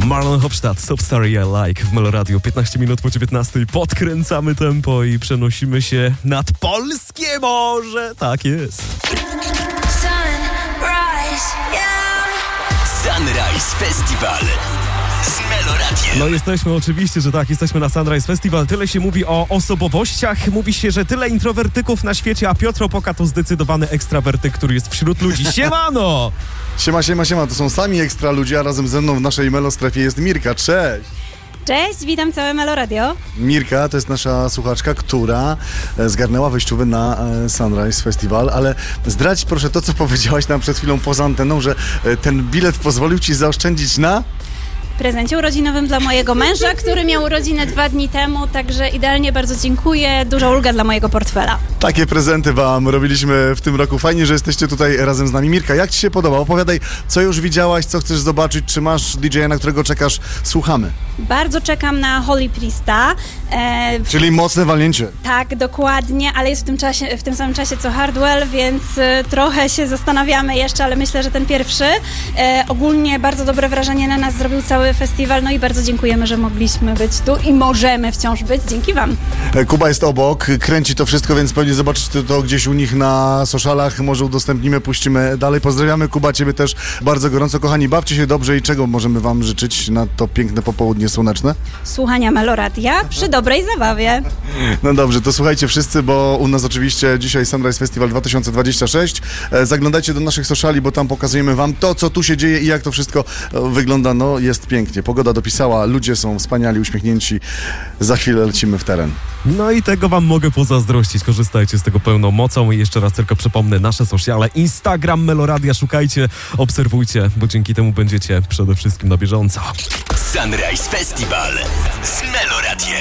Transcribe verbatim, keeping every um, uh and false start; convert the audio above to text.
Marlon Hofstadt, So Sorry I Like w Meloradio. piętnaście minut po dziewiętnastej. Podkręcamy tempo i przenosimy się nad polskie morze. Tak jest. Sunrise, yeah. Sunrise Festival z Meloradiem. No jesteśmy, oczywiście, że tak, jesteśmy na Sunrise Festival. Tyle się mówi o osobowościach, mówi się, że tyle introwertyków na świecie, a Piotr Opoka to zdecydowany ekstrawertyk, który jest wśród ludzi. Siemano! Siema, siema, siema, to są sami ekstra ludzie, a razem ze mną w naszej Melostrefie jest Mirka, cześć! Cześć, witam całe Meloradio. Mirka to jest nasza słuchaczka, która zgarnęła wejściowy na Sunrise Festival, ale zdradź proszę to, co powiedziałaś nam przed chwilą poza anteną, że ten bilet pozwolił ci zaoszczędzić na... Prezencie urodzinowym dla mojego męża, który miał urodzinę dwa dni temu, także idealnie, bardzo dziękuję. Duża ulga dla mojego portfela. Takie prezenty wam robiliśmy w tym roku. Fajnie, że jesteście tutaj razem z nami. Mirka, jak ci się podoba? Opowiadaj, co już widziałaś, co chcesz zobaczyć, czy masz D J a, na którego czekasz? Słuchamy. Bardzo czekam na Holy Priesta. E, Czyli mocne walnięcie. tak, dokładnie, ale jest w tym czasie, w tym samym czasie co Hardwell, więc e, trochę się zastanawiamy jeszcze, ale myślę, że ten pierwszy. E, ogólnie bardzo dobre wrażenie na nas zrobił cały festiwal, no i bardzo dziękujemy, że mogliśmy być tu i możemy wciąż być. Dzięki wam. Kuba jest obok, kręci to wszystko, więc pewnie zobaczysz to gdzieś u nich na socialach, może udostępnimy, puścimy dalej. Pozdrawiamy, Kuba, ciebie też bardzo gorąco. Kochani, bawcie się dobrze i czego możemy wam życzyć na to piękne popołudnie słoneczne? Słuchania Meloradia przy dobrej zabawie. No dobrze, to słuchajcie wszyscy, bo u nas oczywiście dzisiaj Sunrise Festival dwa tysiące dwudziesty szósty. Zaglądajcie do naszych sociali, bo tam pokazujemy wam to, co tu się dzieje i jak to wszystko wygląda. No, jest pięknie. Pogoda dopisała, ludzie są wspaniali, uśmiechnięci. Za chwilę lecimy w teren. No i tego wam mogę pozazdrościć. Korzystajcie z tego pełną mocą i jeszcze raz tylko przypomnę nasze sociale. Instagram Meloradia, szukajcie, obserwujcie, bo dzięki temu będziecie przede wszystkim na bieżąco. Sunrise Festival z Meloradiem.